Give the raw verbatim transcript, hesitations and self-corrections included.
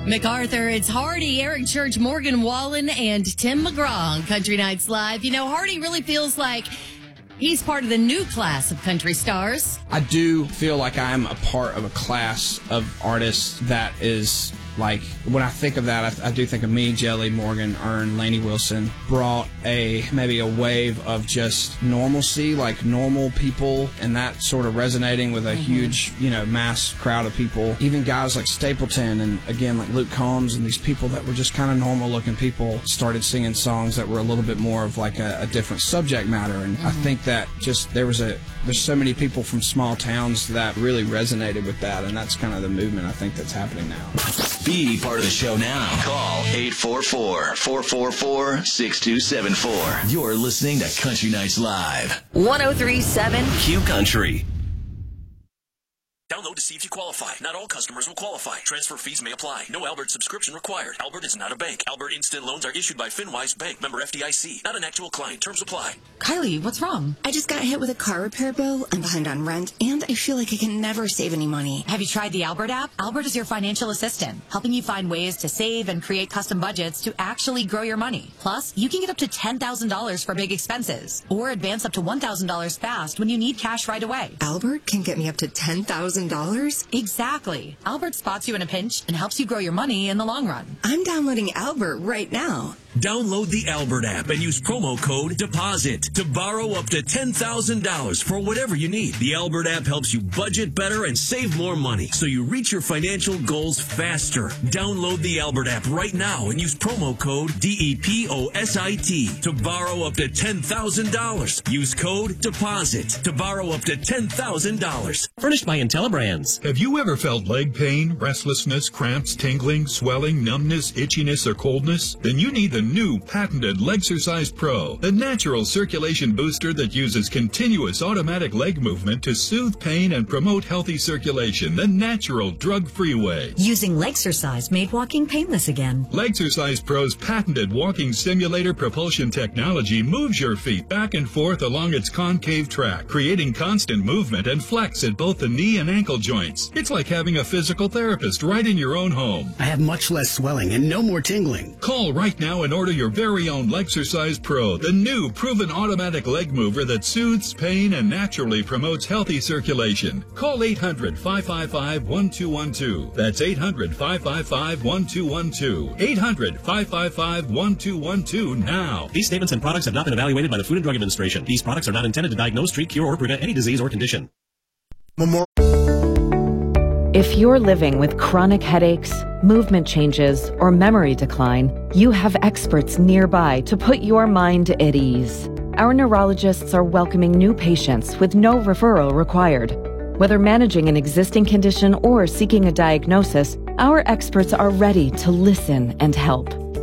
MacArthur, it's Hardy, Eric Church, Morgan Wallen, and Tim McGraw on Country Nights Live. You know, Hardy really feels like he's part of the new class of country stars. I do feel like I'm a part of a class of artists that is, like, when I think of that, I, I do think of me, Jelly, Morgan, Ern, Lainey Wilson, brought a, maybe a wave of just normalcy, like normal people, and that sort of resonating with a mm-hmm. huge, you know, mass crowd of people. Even guys like Stapleton and, again, like Luke Combs and these people that were just kind of normal-looking people started singing songs that were a little bit more of like a, a different subject matter. And mm-hmm. I think that just there was a, there's so many people from small towns that really resonated with that, and that's kind of the movement I think that's happening now. Be part of the show now. Call eight four four, four four four, six two seven four. You're listening to Country Nights Live. one oh three point seven Q Country. Download to see if you qualify. Not all customers will qualify. Transfer fees may apply. No Albert subscription required. Albert is not a bank. Albert Instant Loans are issued by FinWise Bank. Member F D I C. Not an actual client. Terms apply. Kylie, what's wrong? I just got hit with a car repair bill. I'm behind on rent, and I feel like I can never save any money. Have you tried the Albert app? Albert is your financial assistant, helping you find ways to save and create custom budgets to actually grow your money. Plus, you can get up to ten thousand dollars for big expenses, or advance up to one thousand dollars fast when you need cash right away. Albert can get me up to ten thousand dollars? Exactly. Albert spots you in a pinch and helps you grow your money in the long run. I'm downloading Albert right now. Download the Albert app and use promo code DEPOSIT to borrow up to ten thousand dollars for whatever you need. The Albert app helps you budget better and save more money so you reach your financial goals faster. Download the Albert app right now and use promo code D E P O S I T to borrow up to ten thousand dollars. Use code DEPOSIT to borrow up to ten thousand dollars. Furnished by IntelliBrands. Have you ever felt leg pain, restlessness, cramps, tingling, swelling, numbness, itchiness, or coldness? Then you need the new patented Legsercise Pro, the natural circulation booster that uses continuous automatic leg movement to soothe pain and promote healthy circulation the natural drug-free way. Using Legsercise made walking painless again. Legsercise Pro's patented walking simulator propulsion technology moves your feet back and forth along its concave track, creating constant movement and flex at both the knee and ankle joints. It's like having a physical therapist right in your own home. I have much less swelling and no more tingling. Call right now and order your very own Legsercise Pro, the new proven automatic leg mover that soothes pain and naturally promotes healthy circulation. Call eight hundred, five five five, one two one two. That's eight hundred, five five five, one two one two. eight hundred, five five five, one two one two now. These statements and products have not been evaluated by the Food and Drug Administration. These products are not intended to diagnose, treat, cure, or prevent any disease or condition. If you're living with chronic headaches, movement changes, or memory decline, you have experts nearby to put your mind at ease. Our neurologists are welcoming new patients with no referral required. Whether managing an existing condition or seeking a diagnosis, our experts are ready to listen and help.